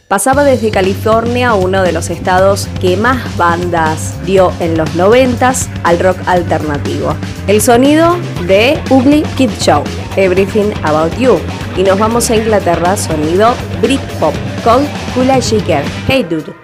Pasaba desde California, uno de los estados que más bandas dio en los 90s al rock alternativo. El sonido de Ugly Kid Joe, Everything About You. Y nos vamos a Inglaterra, sonido Britpop con Kula Shaker, Hey Dude.